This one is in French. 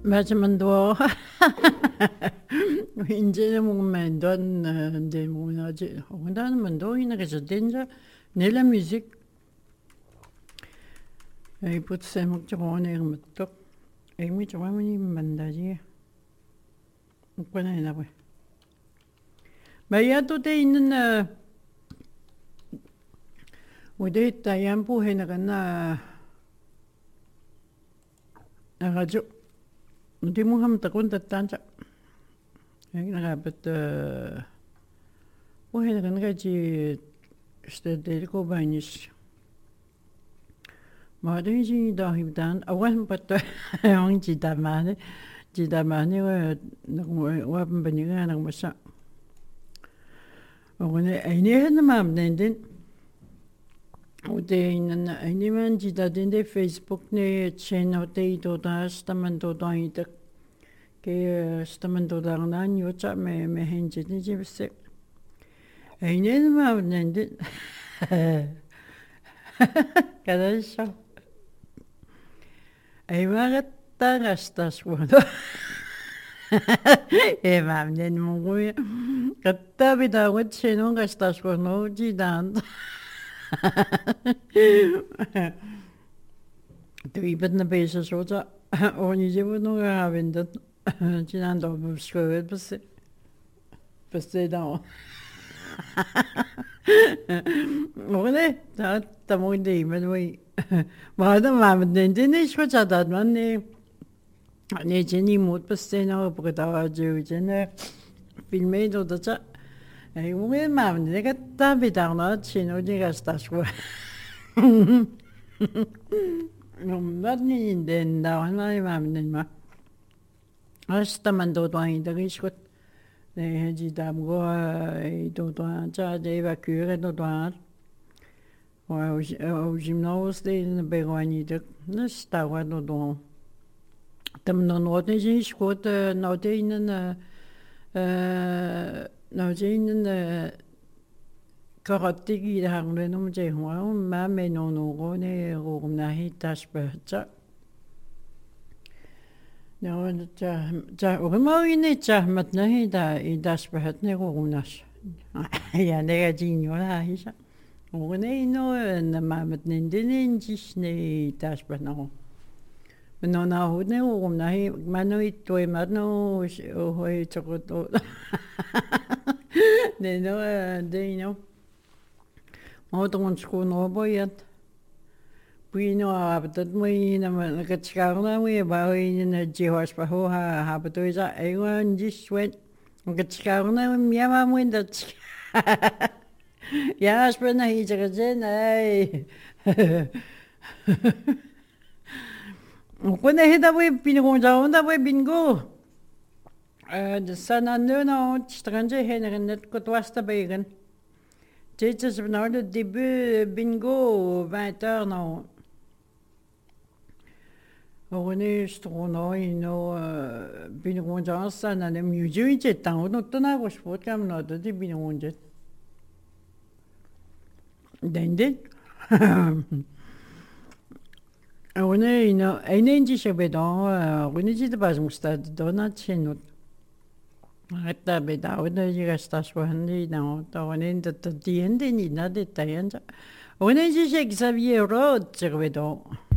맞으면 도 이제는 뭐면 돈 데모나지 혼자는 만도 이나게서 된자 내라 뮤직 이 붙세 먹자 오늘 뭐또 이미 좀 하면 만다지 뭐나 해나 봐 마야도 돼 있는 우리 다양 부해 나가나 나가죠 Hindi mo ham takon tatanja. Yang nagabit buhay na kan kaji stedel ko banis. Madin ji dahibdan awan pat ang jidamane wa pembandingan ng masa. Ogone ini hen mam nendin. Ude ini man jida dende Facebook ne channel te do da staman do da ita ke staman do da nan yo cha me henji ni jibse ini mam nendin kada sha ai magata gastas bueno mam nen mo katta bida wat cheno gastas bueno jidan Dwi bent naar bezig zo dat je moet nog gaan dat je aan de beschouwt beste dan. Maar nee, dat moet niet met mij. Maar dan maar met dit is goed dat man nee. Nee, je niet moet beste nou op dat je filmen dat dat. Ik moet maar 내가 답이 당나 진우디가 스타스고 너무나니 된다 하나님 아멘 마 아스타만도 도와인다 그리고 네 지담고 이도 도와 자 에바큐에도 도와 와 오지노스 데는 베고니드 나스타와도 도 담노 노데지 스코트 노데이는 Nou zijn karategi hangen om te gaan, maar men nog niet om naar het tasbeheerder. Nou, dat ook maar niet zeg met nee dat het tasbeheerder niet om nas. Ja, nee, dat zien jullie daar is. Ook nee, nou, maar met nee, die is niet tasbeheerder. Maar nou goed nee om naar het, maar nooit toe, maar nou hoe het zo goed. Nee, nou, maar dan schoon opbouwt. Puino dat moet je naar het schouder moet je bouwen in het jehuis behoor hebben dus dat eigenlijk dus wat het schouder meer maar moet dat ja als we naar iets gezien nee Kung nahita mo yung pinagumsaon na mo yung bingo. Sa nando na stranje henrennet ko twasta bayan. Tjejts van de debut bingo 20h na. 오늘 스토노이노 비누공장사나는 뮤지엄에 땅으로 떠나고 싶었다면 어디 비누공장 덴데 오늘 이노 에너지셔베도 오늘 지도 바중스타도 도나치노 Hatta bedauerde je gastas wahandi na tawanen dat die hende ni na de tayanza. Onen je Xavier Road zervedo.